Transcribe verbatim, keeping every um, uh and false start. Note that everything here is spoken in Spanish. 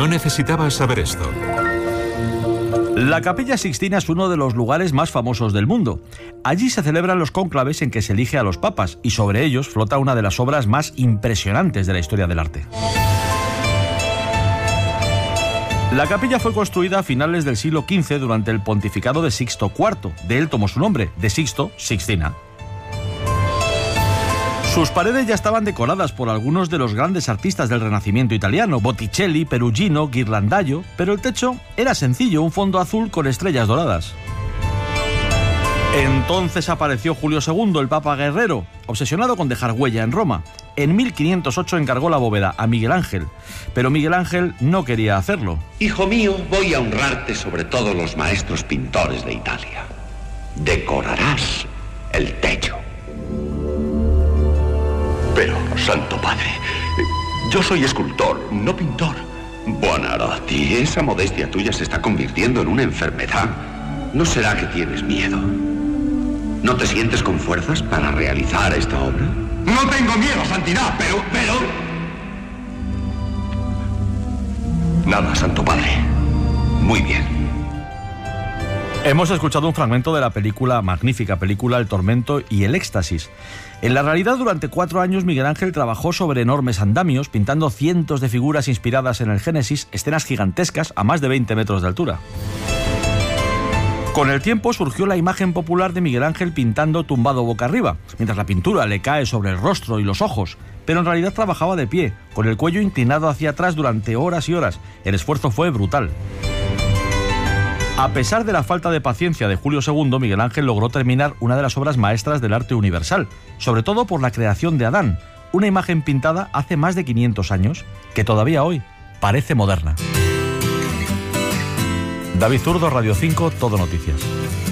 No necesitabas saber esto. La Capilla Sixtina es uno de los lugares más famosos del mundo. Allí se celebran los cónclaves en que se elige a los papas y sobre ellos flota una de las obras más impresionantes de la historia del arte. La capilla fue construida a finales del siglo quince durante el pontificado de Sixto cuarto. De él tomó su nombre, de Sixto, Sixtina. Sus paredes ya estaban decoradas por algunos de los grandes artistas del Renacimiento italiano, Botticelli, Perugino, Ghirlandaio, pero el techo era sencillo, un fondo azul con estrellas doradas. Entonces apareció Julio segundo, el Papa guerrero, obsesionado con dejar huella en Roma. En mil quinientos ocho encargó la bóveda a Miguel Ángel, pero Miguel Ángel no quería hacerlo. Hijo mío, voy a honrarte sobre todos los maestros pintores de Italia. Decorarás el techo. Pero, Santo Padre, yo soy escultor, no pintor. Buonarroti, esa modestia tuya se está convirtiendo en una enfermedad. ¿No será que tienes miedo? ¿No te sientes con fuerzas para realizar esta obra? No tengo miedo, Santidad, pero, pero... Nada, Santo Padre. Muy bien. Hemos escuchado un fragmento de la película, magnífica película, El tormento y el éxtasis. En la realidad, durante cuatro años Miguel Ángel trabajó sobre enormes andamios, pintando cientos de figuras inspiradas en el Génesis, escenas gigantescas a más de veinte metros de altura. Con el tiempo surgió la imagen popular de Miguel Ángel pintando tumbado boca arriba, mientras la pintura le cae sobre el rostro y los ojos, pero en realidad trabajaba de pie, con el cuello inclinado hacia atrás durante horas y horas. El esfuerzo fue brutal. A pesar de la falta de paciencia de Julio segundo, Miguel Ángel logró terminar una de las obras maestras del arte universal, sobre todo por la creación de Adán, una imagen pintada hace más de quinientos años, que todavía hoy parece moderna. David Zurdo, Radio cinco, Todo Noticias.